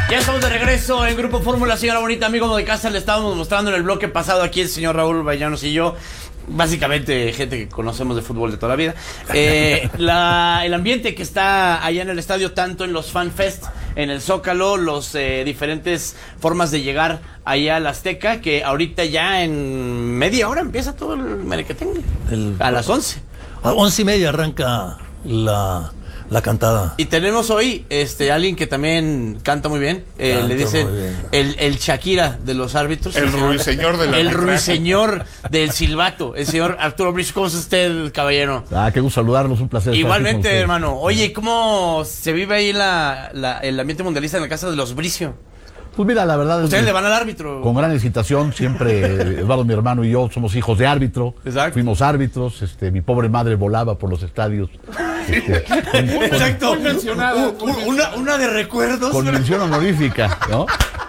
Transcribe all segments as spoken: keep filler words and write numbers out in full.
Ya estamos de regreso en Grupo Fórmula, señora bonita, amigo de casa. Le estábamos mostrando en el bloque pasado aquí el señor Raúl Vallanos y yo, básicamente gente que conocemos de fútbol de toda la vida, eh, la, el ambiente que está allá en el estadio, tanto en los Fan Fest, en el Zócalo, los eh, diferentes formas de llegar allá al Azteca, que ahorita ya en media hora empieza todo el merequetengue, el, a las once. A once y media arranca la... la cantada. Y tenemos hoy este alguien que también canta muy bien. Eh, Canta le dicen bien. el, el Shakira de los árbitros. El ruiseñor del El arbitraje. ruiseñor del silbato. El señor Arturo Bricio. ¿Cómo está usted, caballero? Ah, qué gusto saludarlos, un placer. Igualmente, hermano. Oye, ¿cómo se vive ahí la, la, el ambiente mundialista en la casa de los Bricio? Pues mira, la verdad Ustedes es le van al árbitro. con gran excitación, siempre Eduardo, mi hermano y yo somos hijos de árbitro. Exacto. Fuimos árbitros, este, mi pobre madre volaba por los estadios. Este, con, Exacto. Muy mencionada, U- u- Una, una de recuerdos. con mención honorífica, ¿no?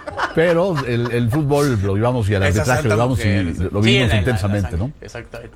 Pero el, el fútbol lo llevamos y el Esa arbitraje santa lo llevamos mujer, y sí. lo Sí, vivimos la- la- intensamente, la ¿no? sangre. Exactamente.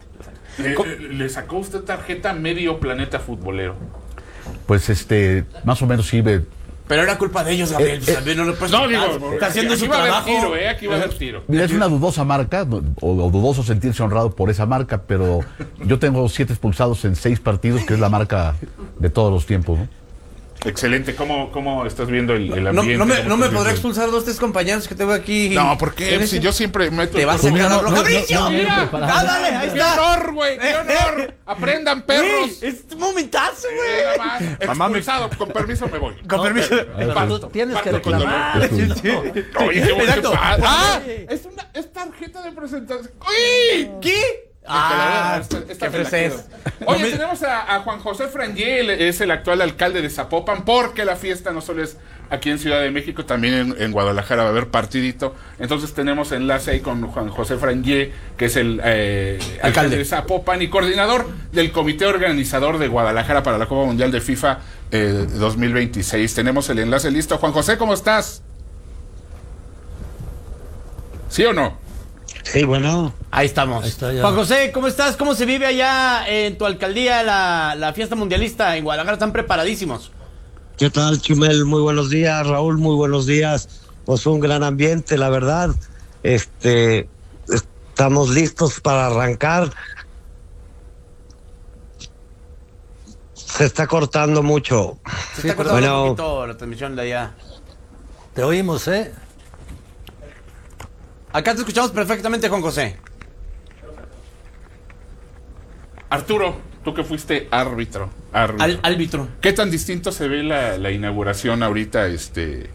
Le, le sacó usted tarjeta medio planeta futbolero. Pues este, más o menos sí, ve- Pero era culpa de ellos, Gabriel. Eh, pues, también no lo puedes No, culpar. digo, Está haciendo aquí su va a haber trabajo. tiro, ¿eh? Aquí va a haber tiro. Mira, es una dudosa marca, o, o dudoso sentirse honrado por esa marca, pero yo tengo siete expulsados en seis partidos, que es la marca de todos los tiempos, ¿no? Excelente. ¿Cómo, cómo estás viendo el, el No, ambiente? no me, ¿Cómo no me estás podré viendo? expulsar dos, tres compañeros que tengo aquí. No, ¿por qué? ¿Eres? Si yo siempre meto... Te vas a Pues mira, sacar no, roja. no, ¡Bricio! no, no, ¡Mira! no, para- ¡Ah, dale! Ahí ¡Qué está. honor, güey! ¡Qué Eh, honor! eh. ¡Aprendan, perros! Güey, es un momentazo, Eh, güey. nada más. Mamá me- Expulsado. Con permiso me voy. Con permiso. Pero Parto, tú tienes que parto con reclamar. dolor. Sí, sí. Oye, qué bueno. Exacto. ¡Ah! Es, una, es tarjeta de presentación. ¡Uy! ¿Qué? Ah, Esta- esta qué me la freses. quedo. Oye, tenemos a, a Juan José Frangé, él es el actual alcalde de Zapopan, porque la fiesta no solo es aquí en Ciudad de México, también en, en Guadalajara va a haber partidito. Entonces tenemos enlace ahí con Juan José Frangé, que es el eh, alcalde. alcalde de Zapopan y coordinador del comité organizador de Guadalajara para la Copa Mundial de FIFA eh, dos mil veintiséis. Tenemos el enlace listo. Juan José, ¿cómo estás? ¿Sí o no? Sí, bueno. Ahí estamos. Ahí está ya. Juan José, ¿cómo estás? ¿Cómo se vive allá en tu alcaldía la, la fiesta mundialista en Guadalajara? ¿Están preparadísimos? ¿Qué tal, Chumel? Muy buenos días, Raúl, muy buenos días. Pues un gran ambiente, la verdad. Este, estamos listos para arrancar. Se está cortando mucho. Se está cortando bueno. un poquito la transmisión de allá. Te oímos, ¿eh? Acá te escuchamos perfectamente, Juan José. Arturo, tú que fuiste árbitro. árbitro. Al, árbitro. ¿Qué tan distinto se ve la, la inauguración ahorita, este,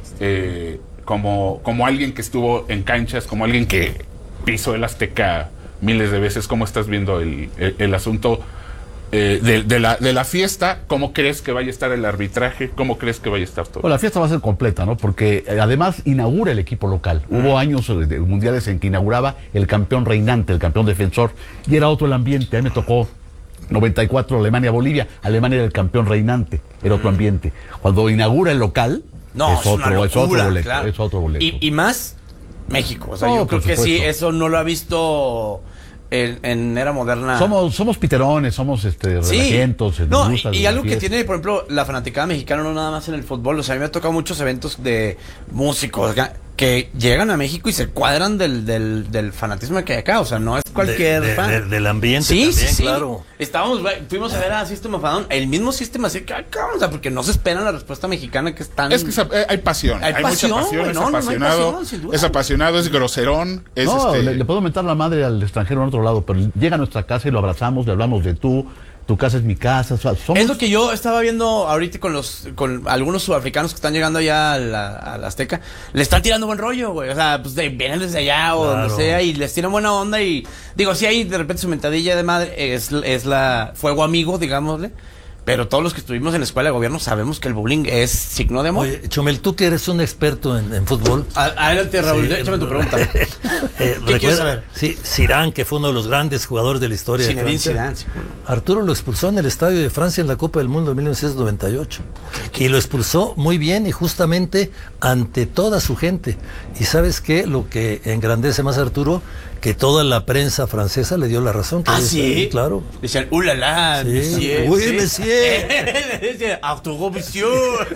eh, como, como alguien que estuvo en canchas, como alguien que pisó el Azteca miles de veces? ¿Cómo estás viendo el, el, el asunto eh, de, de, la, de la fiesta? ¿Cómo crees que vaya a estar el arbitraje? ¿Cómo crees que vaya a estar todo? Bueno, la fiesta va a ser completa, ¿no? Porque eh, además inaugura el equipo local. Hubo años eh, de mundiales en que inauguraba el campeón reinante, el campeón defensor, y era otro el ambiente. A mí me tocó noventa y cuatro Alemania-Bolivia. Alemania era el campeón reinante, era otro ambiente. Cuando inaugura el local, No, es, es, otro, una es otro locura, boleto. claro. Es otro boleto. Y, y más México. O sea, No, yo creo por que sí, supuesto. eso no lo ha visto en, en era moderna. Somos, somos piterones, somos este, Sí. relajientos, nos No, gusta y, y la algo que fiesta. tiene, por ejemplo, la fanaticada mexicana, no nada más en el fútbol. O sea, a mí me ha tocado muchos eventos de músicos ga- que llegan a México y se cuadran del, del, del fanatismo que hay acá. O sea, no es cualquier De- de- fan. de- del ambiente Sí, también, sí, sí. claro. Estábamos, fuimos a ver a System of a Down, el mismo System, así que acá, o sea, porque no se espera la respuesta mexicana que es tan... Es que esa- eh, hay pasión, Hay hay, pasión, mucha pasión, güey, es no, no, no hay apasionado, pasión, sin duda. es apasionado, es groserón, es No, este... le, le puedo mentar la madre al extranjero en otro lado, pero llega a nuestra casa y lo abrazamos, le hablamos de tú, tu casa es mi casa. O sea, somos- Es lo que yo estaba viendo ahorita con los con algunos sudafricanos que están llegando allá a la, a la Azteca. Le están tirando buen rollo, güey. O sea, pues de, vienen desde allá o Claro. donde sea y les tiran buena onda. Y digo, sí hay de repente su mentadilla de madre, es, es la fuego amigo, digámosle. Pero todos los que estuvimos en la escuela de gobierno sabemos que el bullying es signo de amor. Oye, Chumel, tú que eres un experto en, en fútbol. A- Adelante, Raúl, Sí. échame tu pregunta. Eh, ¿Qué recuerda- quieres saber? Sí, Zidane, que fue uno de los grandes jugadores de la historia de Zinedine Francia. Zidane, sí. Arturo lo expulsó en el estadio de Francia en la Copa del Mundo de mil novecientos noventa y ocho. Y lo expulsó muy bien y justamente ante toda su gente. Y ¿sabes qué? Lo que engrandece más a Arturo, que toda la prensa francesa le dio la razón. Que ¿Ah, él- sí? Claro. Decían, ulala, Sí. monsieur, Uy, sí. monsieur. Oye. Autogobisión.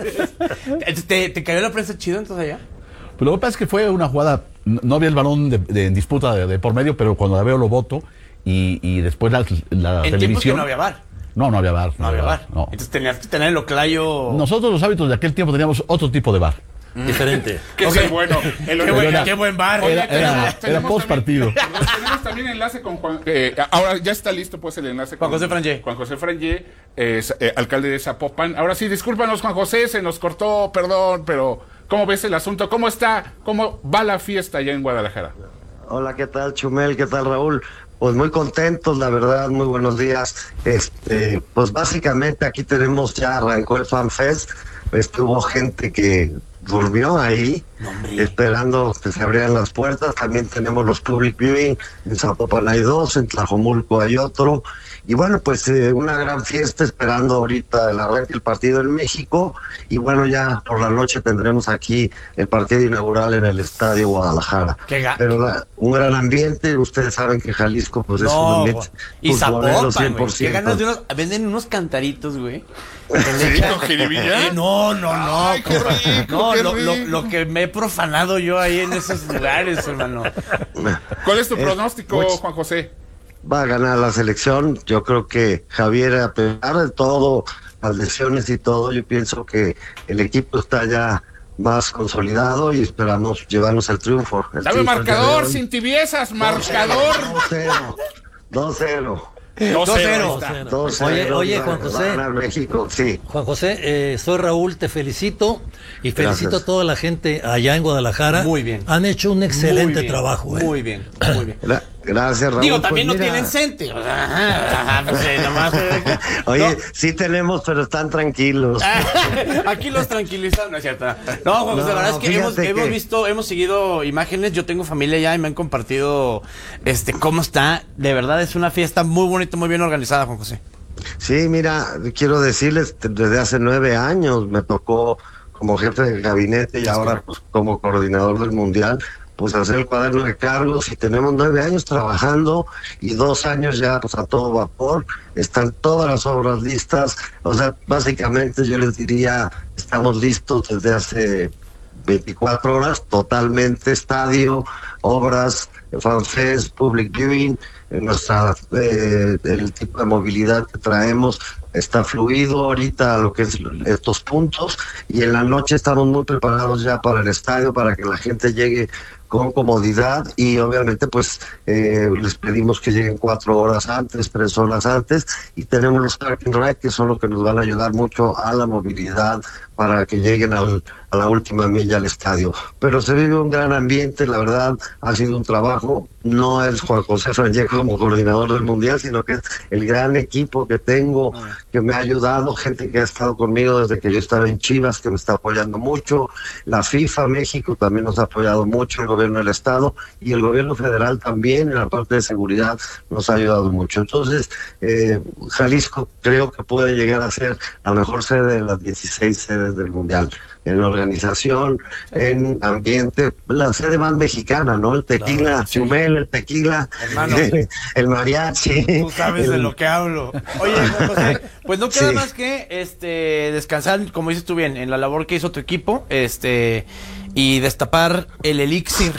¿Te, ¿Te cayó la prensa chido entonces allá? Pero lo que pasa es que fue una jugada, no había el balón de, de, en disputa de, de por medio, pero cuando la veo lo voto y, y después la, la en televisión... tiempos que no había bar. No, no había bar. No, no había bar. No. Entonces tenías que tener el oclayo... Nosotros los hábitos de aquel tiempo teníamos otro tipo de bar. Diferente. Que Okay. es bueno. El Qué, buen, qué buen bar. Oye, Era, tenemos- era, tenemos era post partido. también- Tenemos también enlace con Juan. Eh, ahora ya está listo pues el enlace Juan con José Frangé. Juan José Frangé, eh, eh, alcalde de Zapopan. Ahora sí, discúlpanos, Juan José, se nos cortó, perdón, pero ¿cómo ves el asunto? ¿Cómo está? ¿Cómo va la fiesta allá en Guadalajara? Hola, ¿qué tal, Chumel? ¿Qué tal, Raúl? Pues muy contentos, la verdad, muy buenos días. Este, pues básicamente aquí tenemos, ya arrancó el Fan Fest. Estuvo gente que durmió ahí, Hombre. esperando que se abrieran las puertas. También tenemos los public viewing, en Zapopan hay dos, en Tlajomulco hay otro. Y bueno, pues eh, una gran fiesta esperando ahorita el arranque del partido en México. Y bueno, ya por la noche tendremos aquí el partido inaugural en el Estadio Guadalajara. Qué ga- Pero la- un gran ambiente, ustedes saben que Jalisco pues es un No, ambiente y futbolero Zapopan, güey. Qué ganas de cien por ciento. unos... Venden unos cantaritos, güey. ¿Sí, con jiribilla? Eh, No, no, no. Ay, qué rico, no, qué lo, lo, rico. lo que me he profanado yo ahí en esos lugares, hermano. ¿Cuál es tu Eh, pronóstico, much- Juan José? Va a ganar la selección. Yo creo que Javier, a pesar de todo, las lesiones y todo, yo pienso que el equipo está ya más consolidado y esperamos llevarnos el triunfo. El Dame triunfo marcador, el día de hoy. sin tibiezas, marcador. dos cero. dos cero. dos cero. dos cero. Oye, oye, Va- Juan va José. a ganar México, sí. Juan José, eh, soy Raúl, te felicito y felicito Gracias. a toda la gente allá en Guadalajara. Muy bien. Han hecho un excelente Muy bien, trabajo. eh. Muy bien, muy bien. Gra- Gracias, Raúl. Digo, también Pues no mira, tienen cente. O sea, ajá, ajá, pues, eh, nomás, eh, Oye, no. sí tenemos, pero están tranquilos. Aquí los tranquilizan, no es cierto. No, Juan José, No, la verdad es que hemos, fíjate hemos que- visto, hemos seguido imágenes. Yo tengo familia allá y me han compartido este cómo está. De verdad es una fiesta muy bonita, muy bien organizada, Juan José. Sí, mira, quiero decirles, desde hace nueve años me tocó como jefe de gabinete y ahora pues, como coordinador del Mundial, pues hacer el cuaderno de cargos y tenemos nueve años trabajando y dos años ya pues a todo vapor, están todas las obras listas, o sea, básicamente yo les diría, estamos listos desde hace veinticuatro horas, totalmente estadio, obras, fanfest, public viewing, eh, nuestra eh, el tipo de movilidad que traemos está fluido ahorita lo que es estos puntos y en la noche estamos muy preparados ya para el estadio para que la gente llegue con comodidad y obviamente pues eh, les pedimos que lleguen cuatro horas antes, tres horas antes y tenemos los parking ride que son los que nos van a ayudar mucho a la movilidad para que lleguen al, a la última milla al estadio. Pero se vive un gran ambiente, la verdad ha sido un trabajo, no es Juan José Frangé como coordinador del Mundial, sino que es el gran equipo que tengo, que me ha ayudado, gente que ha estado conmigo desde que yo estaba en Chivas, que me está apoyando mucho, la FIFA México también nos ha apoyado mucho, el gobierno del Estado y el gobierno federal también en la parte de seguridad nos ha ayudado mucho. Entonces, eh, Jalisco creo que puede llegar a ser la mejor sede de las dieciséis sedes del Mundial, en organización, en ambiente, la sede más mexicana, ¿no? El tequila, Chumel, el tequila, Hermano. el mariachi. Tú sabes de el- lo que hablo. Oye, Juan José, pues no queda Sí. más que este descansar, como dices tú bien, en la labor que hizo tu equipo, este y destapar el elixir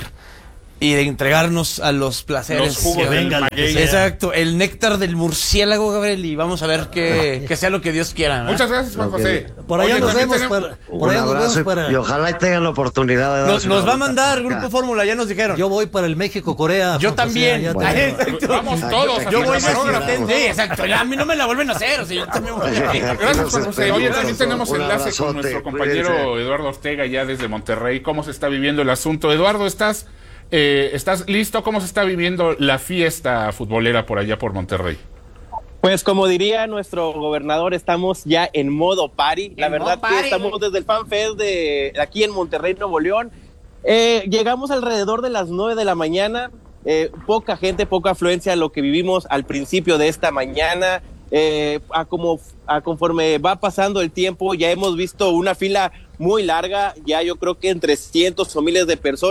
y de entregarnos a los placeres. Los jugos que del vengan. maguey. Exacto, el néctar del murciélago, Gabriel, y vamos a ver que, que sea lo que Dios quiera, ¿no? Muchas gracias, Juan Ok. José. Por allá Oye, nos también vemos tenemos- para, por Un allá nos abrazo vemos para. y ojalá y tengan la oportunidad de Nos, darse nos una va a vuelta mandar por acá. Grupo Fórmula, ya nos dijeron. Yo voy para el México Corea. Yo Juan José, también. allá Bueno. te- Exacto. Vamos todos. Yo aquí voy de camarógrafos. asistente, sí, exacto. Ya a mí no me la vuelven a hacer, o sea, yo también voy. Gracias, Juan José. Oye, también tenemos Un enlace con abrazote, nuestro compañero cuídense. Eduardo Ortega ya desde Monterrey. ¿Cómo se está viviendo el asunto? Eduardo, ¿estás, eh, ¿estás listo? ¿Cómo se está viviendo la fiesta futbolera por allá por Monterrey? Pues como diría nuestro gobernador, estamos ya en modo party. La En verdad modo party, que estamos güey. desde el Fan Fest de de aquí en Monterrey, Nuevo León. Eh, llegamos alrededor de las nueve de la mañana. Eh, poca gente, poca afluencia, lo que vivimos al principio de esta mañana. Eh, a como a conforme va pasando el tiempo, ya hemos visto una fila muy larga, ya yo creo que entre cientos o miles de personas.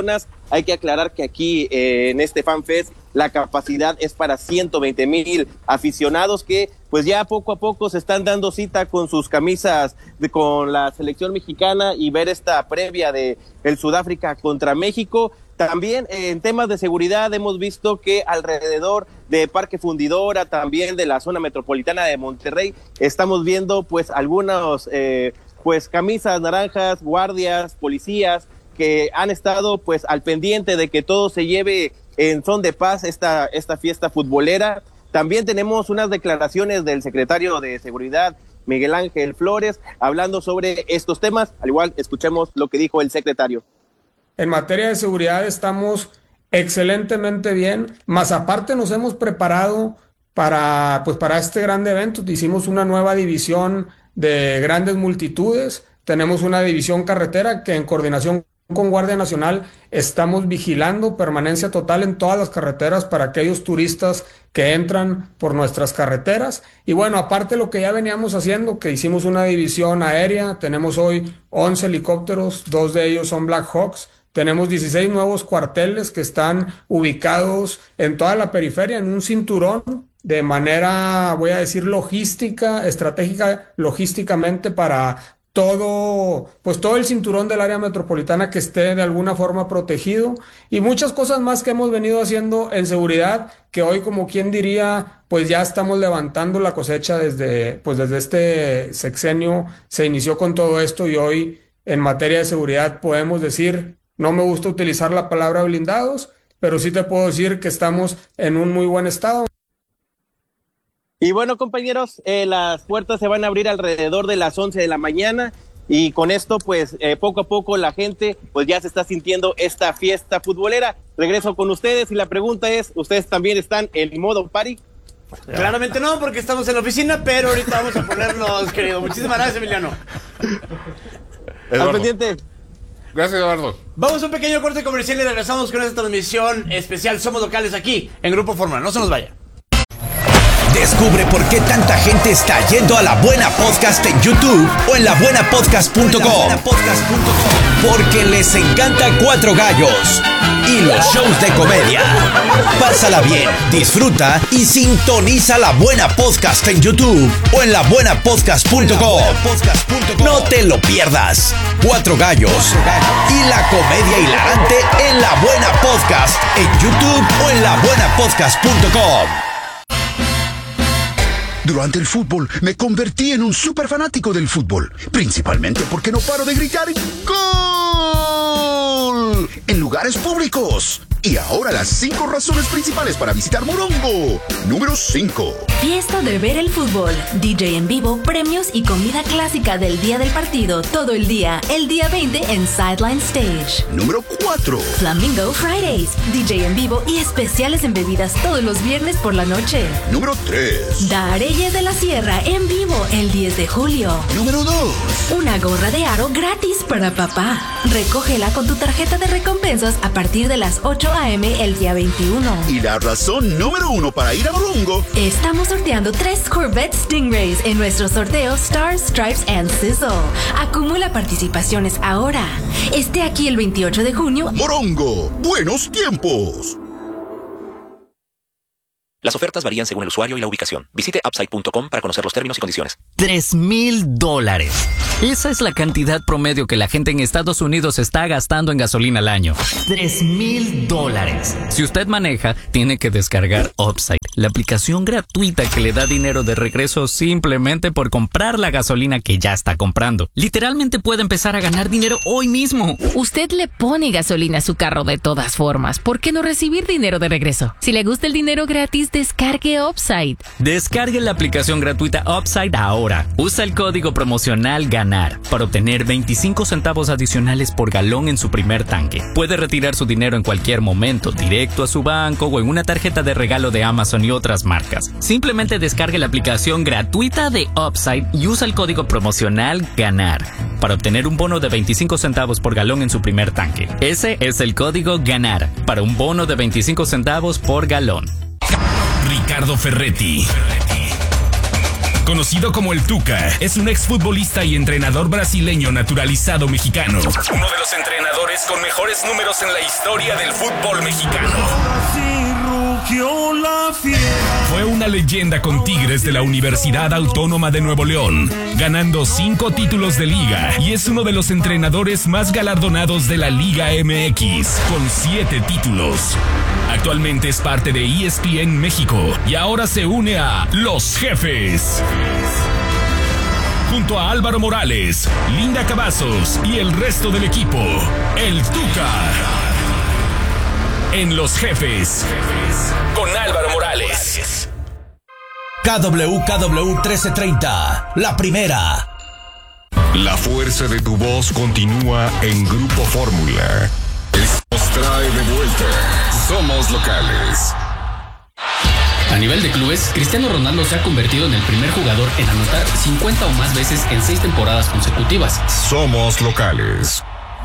Hay que aclarar que aquí eh, en este FanFest la capacidad es para ciento veinte mil aficionados que pues ya poco a poco se están dando cita con sus camisas de, con la selección mexicana y ver esta previa de el Sudáfrica contra México. También eh, en temas de seguridad hemos visto que alrededor de Parque Fundidora, también de la zona metropolitana de Monterrey, estamos viendo pues algunos eh, pues camisas naranjas, guardias, policías que han estado pues al pendiente de que todo se lleve en son de paz esta, esta fiesta futbolera. También tenemos unas declaraciones del secretario de Seguridad, Miguel Ángel Flores, hablando sobre estos temas. Al igual, escuchemos lo que dijo el secretario. En materia de seguridad estamos excelentemente bien, más aparte nos hemos preparado para, pues para este gran evento. Hicimos una nueva división de grandes multitudes, tenemos una división carretera que en coordinación con Guardia Nacional estamos vigilando permanencia total en todas las carreteras para aquellos turistas que entran por nuestras carreteras. Y bueno, aparte lo que ya veníamos haciendo, que hicimos una división aérea, tenemos hoy once helicópteros, dos de ellos son Black Hawks, tenemos dieciséis nuevos cuarteles que están ubicados en toda la periferia, en un cinturón, de manera, voy a decir, logística, estratégica, logísticamente para todo, pues todo el cinturón del área metropolitana que esté de alguna forma protegido, y muchas cosas más que hemos venido haciendo en seguridad, que hoy, como quien diría, pues ya estamos levantando la cosecha desde, pues desde este sexenio se inició con todo esto, y hoy en materia de seguridad podemos decir, no me gusta utilizar la palabra blindados, pero sí te puedo decir que estamos en un muy buen estado. Y bueno, compañeros, eh, las puertas se van a abrir alrededor de las once de la mañana y con esto, pues, eh, poco a poco la gente, pues, ya se está sintiendo esta fiesta futbolera. Regreso con ustedes y la pregunta es, ¿ustedes también están en modo party? Claramente no, porque estamos en la oficina, pero ahorita vamos a ponernos, querido. Muchísimas gracias, Emiliano. Al pendiente. Gracias, Eduardo. Vamos a un pequeño corte comercial y regresamos con esta transmisión especial Somos Locales aquí en Grupo Fórmula. No se nos vaya. Descubre por qué tanta gente está yendo a La Buena Podcast en YouTube o en la buena podcast punto com. Porque les encanta Cuatro Gallos y los shows de comedia. Pásala bien, disfruta y sintoniza La Buena Podcast en YouTube o en la buena podcast punto com. No te lo pierdas. Cuatro Gallos y la comedia hilarante en La Buena Podcast en YouTube o en la buena podcast punto com. Durante el fútbol me convertí en un súper fanático del fútbol, principalmente porque no paro de gritar ¡Gol! En lugares públicos. Y ahora las cinco razones principales para visitar Morongo. Número cinco. Fiesta de ver el fútbol, D J en vivo, premios y comida clásica del día del partido todo el día, el día veinte en Sideline Stage. Número cuatro. Flamingo Fridays, D J en vivo y especiales en bebidas todos los viernes por la noche. Número tres. Dareyes de la Sierra en vivo el diez de julio. Número dos. Una gorra de aro gratis para papá. Recógela con tu tarjeta de recompensas a partir de las ocho a eme el día veintiuno. Y la razón número uno para ir a Morongo. Estamos sorteando tres Corvette Stingrays en nuestro sorteo Stars, Stripes and Sizzle. Acumula participaciones ahora. Esté aquí el veintiocho de junio. Morongo, buenos tiempos. Las ofertas varían según el usuario y la ubicación. Visite upside punto com para conocer los términos y condiciones. Tres mil dólares. Esa es la cantidad promedio que la gente en Estados Unidos está gastando en gasolina al año. Tres mil dólares. Si usted maneja, tiene que descargar Upside, la aplicación gratuita que le da dinero de regreso simplemente por comprar la gasolina que ya está comprando. Literalmente puede empezar a ganar dinero hoy mismo. Usted le pone gasolina a su carro de todas formas. ¿Por qué no recibir dinero de regreso? Si le gusta el dinero gratis, descargue Upside. Descargue la aplicación gratuita Upside ahora. Usa el código promocional GANAR para obtener veinticinco centavos adicionales por galón en su primer tanque. Puede retirar su dinero en cualquier momento, directo a su banco o en una tarjeta de regalo de Amazon y otras marcas. Simplemente descargue la aplicación gratuita de Upside y usa el código promocional GANAR para obtener un bono de veinticinco centavos por galón en su primer tanque. Ese es el código GANAR para un bono de veinticinco centavos por galón. Ricardo Ferretti conocido como el Tuca, es un exfutbolista y entrenador brasileño naturalizado mexicano. Uno de los entrenadores con mejores números en la historia del fútbol mexicano. Fue una leyenda con Tigres de la Universidad Autónoma de Nuevo León, ganando cinco títulos de liga, y es uno de los entrenadores más galardonados de la Liga M X, con siete títulos. Actualmente es parte de E S P N México y ahora se une a Los Jefes. Junto a Álvaro Morales, Linda Cavazos y el resto del equipo, el Tuca. En Los Jefes, con Álvaro Morales. K W K W trece treinta, la primera. La fuerza de tu voz continúa en Grupo Fórmula. Esto nos trae de vuelta. Somos locales. A nivel de clubes, Cristiano Ronaldo se ha convertido en el primer jugador en anotar cincuenta o más veces en seis temporadas consecutivas. Somos locales.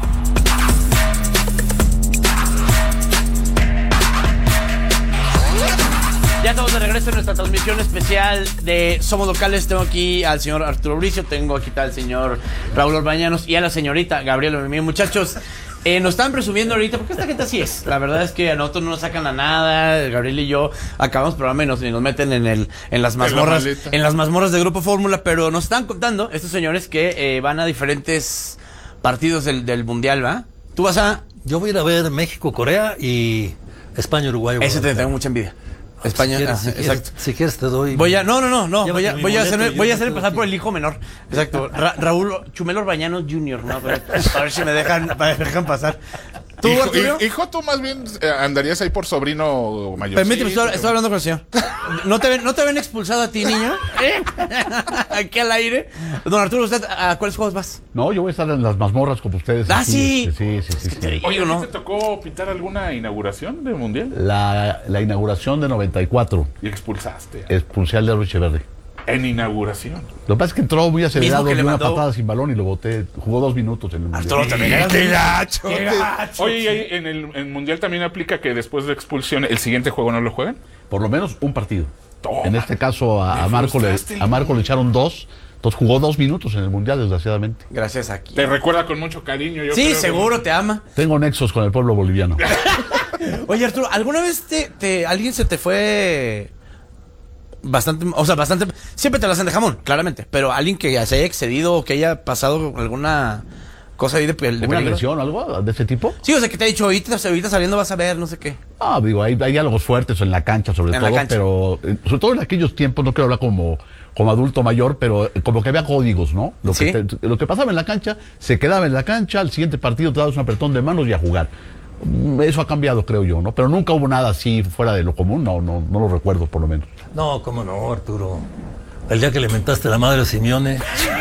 Ya estamos de regreso en nuestra transmisión especial de Somos Locales. Tengo aquí al señor Arturo Bricio, tengo aquí al señor Raúl Orbañanos y a la señorita Gabriela Memí. Muchachos, eh, nos están presumiendo ahorita, porque esta gente así es. La verdad es que a nosotros no nos sacan a nada. Gabriel y yo acabamos programa y nos, y nos meten en el en las mazmorras, en, en las mazmorras de Grupo Fórmula, pero nos están contando estos señores que eh, van a diferentes partidos del, del Mundial, ¿va? Tú vas a... Yo voy a ir a ver México, Corea y España, Uruguay. Ese te tengo mucha envidia. España, si quieres, ah, si exacto. Quieres, si quieres te doy. Voy a, no, no, no, no. Voy a, voy a hacer, voy a hacer pasar por el hijo menor. Exacto. Ra, Raúl Chumel Orbañanos junior, ¿no? Pero, a ver si me dejan, me dejan pasar. ¿Tú, hijo, Arturo? Hijo, tú más bien andarías ahí por sobrino mayor. Permíteme, estoy, estoy hablando con el señor. ¿No te ven, no te ven expulsado a ti, niño? ¿Eh? Aquí al aire. Don Arturo, ¿usted a cuáles juegos vas? No, yo voy a estar en las mazmorras como ustedes. ¡Ah, sí! Sí, sí, sí. sí, sí. Oye, ¿no te tocó pintar alguna inauguración del Mundial? La, la inauguración de noventa y cuatro. Y expulsaste. Expulsé al de Echeverri. En inauguración. Lo que pasa es que entró muy acelerado, dio una mandó... patada sin balón y lo boté. Jugó dos minutos en el Mundial. Arturo también era ¡Qué gacho! ¡Qué gacho! Oye, ¿y en el, en el Mundial también aplica que después de expulsión el siguiente juego no lo juegan? Por lo menos un partido. Toma. En este caso a, a, Marco le, a Marco le echaron dos. Entonces jugó dos minutos en el Mundial, desgraciadamente. Gracias aquí. Te recuerda con mucho cariño. Yo sí, creo seguro que... te ama. Tengo nexos con el pueblo boliviano. Oye, Arturo, ¿alguna vez te, te alguien se te fue bastante, o sea, bastante, siempre te lo hacen de jamón, claramente, pero alguien que se haya excedido o que haya pasado alguna cosa ahí de, de ¿Una peligro? lesión o algo de ese tipo? Sí, o sea, que te ha dicho, ahorita, ahorita saliendo vas a ver, no sé qué. Ah, digo, hay, hay diálogos fuertes en la cancha sobre En todo, la cancha. pero eh, sobre todo en aquellos tiempos, no quiero hablar como, como adulto mayor, pero eh, como que había códigos, ¿no? Lo, ¿Sí? que te- lo que pasaba en la cancha, se quedaba en la cancha, al siguiente partido te dabas un apretón de manos y a jugar. Mm, Eso ha cambiado, creo yo, ¿no? Pero nunca hubo nada así fuera de lo común, no, no, no lo recuerdo por lo menos. No, cómo no, Arturo. El día que le mentaste la madre a Simeone.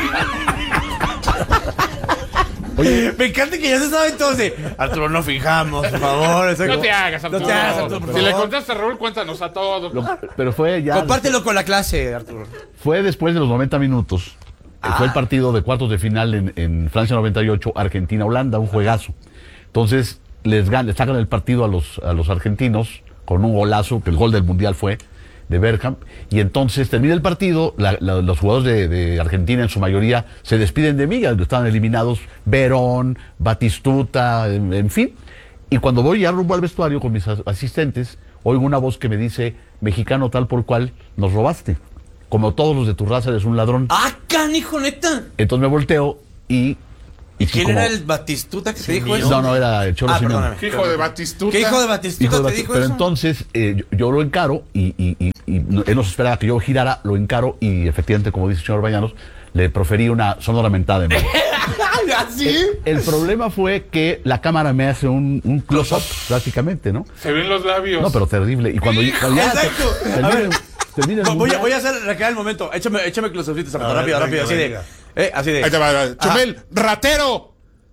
Oye, me encanta que ya se sabe entonces. Arturo, no fijamos, por favor. No te hagas, Arturo. No te hagas, Arturo, por Si favor. le contaste a Raúl, cuéntanos a todos. Lo- pero fue ya... Compártelo con la clase, Arturo. Fue después de los noventa minutos. que Fue el partido de cuartos de final en, en Francia noventa y ocho, Argentina-Holanda, un juegazo. Entonces, les, gan- les sacan el partido a los, a los argentinos con un golazo, que el gol del Mundial fue de Bergkamp. Y entonces termina el partido, la- la- los jugadores de, de Argentina en su mayoría se despiden de mí, ya estaban eliminados Verón, Batistuta, en, en fin. Y cuando voy ya rumbo al vestuario con mis as- asistentes, oigo una voz que me dice, mexicano tal por cual, nos robaste. Como todos los de tu raza eres un ladrón. ¡Ah, canijo, neta! Entonces me volteo y... y sí, ¿Quién como- era el Batistuta que te dijo eso? No, no, era el Cholo Ah, Simeone. perdóname. ¿Qué hijo de Batistuta? ¿Qué hijo de Batistuta Hijo de te Bati- dijo Pero eso? entonces eh, yo, yo lo encaro y, y, y, y no- él no se esperaba que yo girara, lo encaro y efectivamente, como dice el señor Bañanos, le proferí una sonora mentada. En ¿Así? el, el problema fue que la cámara me hace un, un close-up, prácticamente, ¿no? Se ven los labios. No, pero terrible. Y cuando, cuando ya Exacto. te- A termine- ver, termine el voy, a, mundial- voy a hacer recrear el momento. Échame, échame close-upitos, A ver, rápido, venga, rápido, así de. venga. Eh, así de. Ahí te va, Chumel, ratero.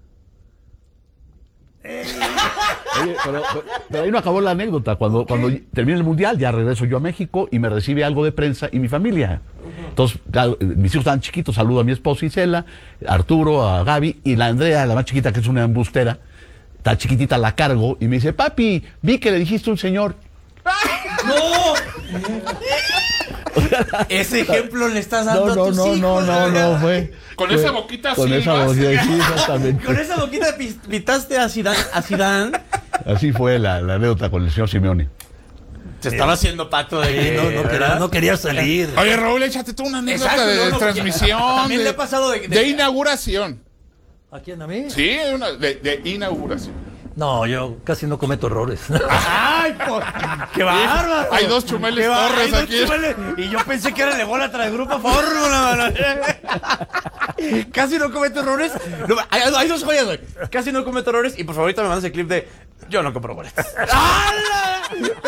Oye, pero, pero- pero ahí no acabó la anécdota. Cuando, cuando termina el mundial, ya regreso yo a México y me recibe algo de prensa y mi familia. Entonces, claro, eh, mis hijos estaban chiquitos, saludo a mi esposa Isela, a Arturo, a Gaby y la Andrea, la más chiquita, que es una embustera, está chiquitita, la cargo y me dice, papi, vi que le dijiste a un señor. ¡No! Ese ejemplo le estás dando no, no, a tus no, hijos. No, no, no, no, fue. Con fue, esa boquita Con sí, esa vas. boquita, sí, exactamente. Con esa boquita pitaste a Zidane. A Zidane. Así fue la, la anécdota con el señor Simeone. Se estaba haciendo pato de Sí, no, no, quería, no quería salir. Oye, Raúl, échate tú una anécdota Exacto, de no, no, transmisión. también de, le ha pasado de, de- de inauguración. ¿A quién, a mí? Sí, una, de, de inauguración. No, yo casi no cometo errores. ¡Ay, por... ¡Qué bárbaro! Hay dos Chumeles Qué bárbaro, Torres hay dos aquí. Chumeles. Y yo pensé que era el ególatra del Grupo Fórmula, mano. Casi no cometo errores. No, hay, hay dos joyas, güey. Casi no cometo errores. Y por favor, ahorita me mandas el clip de yo no compro boletos. ¡Hala!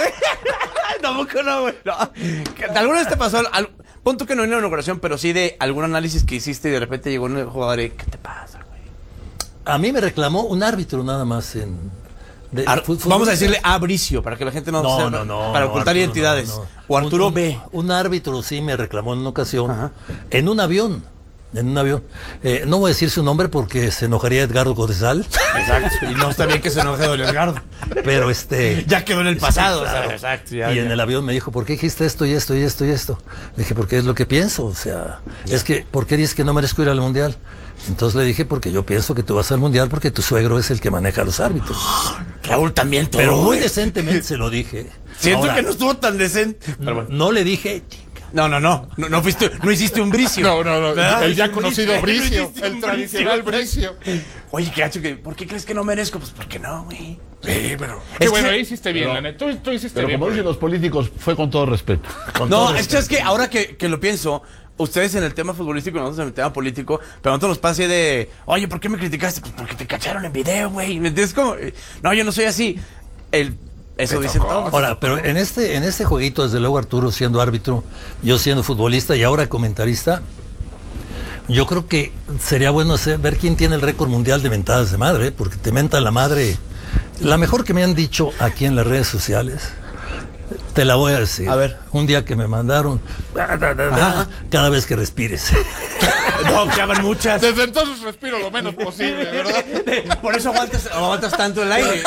Tampoco no, güey. No. ¿Alguna vez te pasó? Al, pon tú que no en la inauguración, pero sí de algún análisis que hiciste y de repente llegó un jugador y ¿qué te pasa, güey? A mí me reclamó un árbitro nada más en... de- Ar- fu- Vamos a futbolista. decirle a Bricio, para que la gente no, No, sepa, no, no. para no, ocultar Arturo, identidades. no, no. O Arturo un, B. Un, un árbitro sí me reclamó en una ocasión, en un avión. En un avión. Eh, no voy a decir su nombre porque se enojaría Edgardo Codesal. Exacto. Y no está bien que se enoje don Edgardo. Pero este. Ya quedó en el pasado. Sí, claro. O sea, exacto. Ya, y ya. en el avión me dijo, ¿por qué dijiste esto y esto y esto y esto? Le dije, porque es lo que pienso. O sea, es que, ¿por qué dices que no merezco ir al mundial? Entonces le dije, porque yo pienso que tú vas al mundial porque tu suegro es el que maneja a los árbitros. Raúl también todo. Pero muy güey. decentemente se lo dije. Siento Ahora, que no estuvo tan decente. Pero bueno. No le dije. No, no, no. No, no fuiste, no hiciste un Bricio. No, no, no. ¿verdad? El ya Un conocido No Bricio. hiciste El un tradicional Bricio. Oye, qué gacho que. ¿Por qué crees que no merezco? Pues porque no, güey. Sí, pero. Es Qué que- bueno, ahí hiciste bien, pero- la neta. Tú, tú hiciste Pero bien. como dicen bro. los políticos, fue con todo respeto. Con No, todo es que, es que ahora que, que lo pienso, ustedes en el tema futbolístico y nosotros en el tema político, pero a nosotros nos pasa así de, oye, ¿por qué me criticaste? Pues porque te cacharon en video, güey. ¿Me entiendes? Como, no, yo no soy así. El, eso Te dicen tocó. todos. Ahora, pero en este, en este jueguito, desde luego Arturo siendo árbitro, yo siendo futbolista y ahora comentarista, yo creo que sería bueno hacer- ver quién tiene el récord mundial de mentadas de madre, ¿eh? Porque te menta la madre. La mejor que me han dicho aquí en las redes sociales, te la voy a decir. A ver. Un día que me mandaron, da, da, da, da, Ajá. cada vez que respires. No, que hagan muchas. Desde entonces respiro lo menos posible, ¿verdad? Por eso aguantas, aguantas tanto el aire.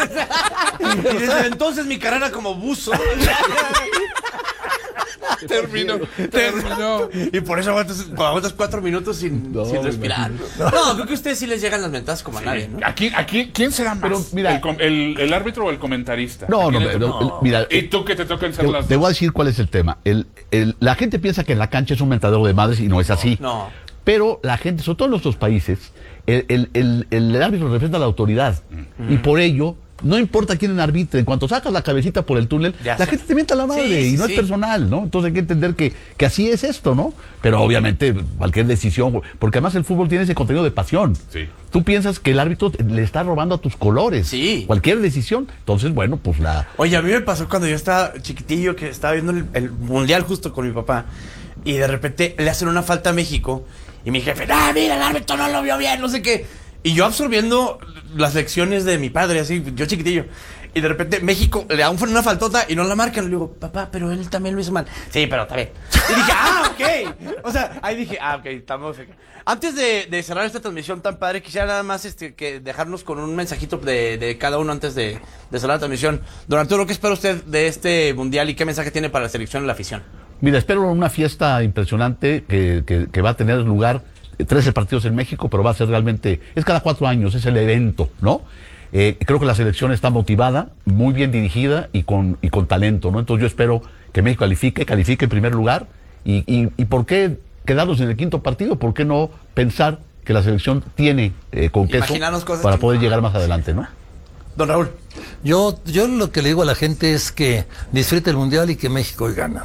Y desde entonces mi carrera como buzo. Terminó. Terminó. Y por eso aguantas, aguantas cuatro minutos sin, No, sin respirar. No, creo que a ustedes sí les llegan las mentadas como a nadie, ¿no? Aquí, aquí, ¿quién será más? Pero, mira- ¿El, com- el, el árbitro o el comentarista? No, ¿A no, quién le no, toca? no, mira, ¿Y tú que te toquen ser te, las te dos? voy a decir cuál es el tema. El, el- la gente piensa que en la cancha es un mentadero de madres y no es así. No. Pero la gente, sobre todo en nuestros países, el, el- el- el árbitro representa a la autoridad. Y por ello, no importa quién arbitre, en cuanto sacas la cabecita por el túnel, Ya la sé. gente te mienta la madre Sí, sí, y no sí. es personal, ¿no? Entonces hay que entender que, que así es esto, ¿no? Pero obviamente cualquier decisión, porque además el fútbol tiene ese contenido de pasión. Sí. Tú piensas que el árbitro le está robando a tus colores. Sí. Cualquier decisión. Entonces, bueno, pues la... Oye, a mí me pasó cuando yo estaba chiquitillo, que estaba viendo el, el mundial justo con mi papá, y de repente le hacen una falta a México, y mi jefe, ah, mira, el árbitro no lo vio bien, no sé qué. Y yo absorbiendo las lecciones de mi padre, así, yo chiquitillo. Y de repente México le da un- una faltota y no la marcan. Le digo, papá, pero él también lo hizo mal. Sí, pero está bien. Y dije, ah, ok. O sea, ahí dije, ah, ok, estamos acá. Antes de, de cerrar esta transmisión tan padre, quisiera nada más este, que dejarnos con un mensajito de, de cada uno antes de, de cerrar la transmisión. Don Arturo, ¿qué espera usted de este mundial y qué mensaje tiene para la selección y la afición? Mira, espero una fiesta impresionante que, que- que va a tener lugar, eh, trece partidos en México, pero va a ser realmente, es cada cuatro años, es el evento, ¿no? Eh, creo que la selección está motivada, muy bien dirigida y con, y con talento, ¿no? Entonces yo espero que México califique, califique en primer lugar y, y, y ¿por qué quedarnos en el quinto partido? ¿Por qué no pensar que la selección tiene eh, con queso Imaginarnos cosas para que- poder llegar más adelante, ¿no? Don Raúl. Yo, yo lo que le digo a la gente es que disfrute el mundial y que México hoy gana.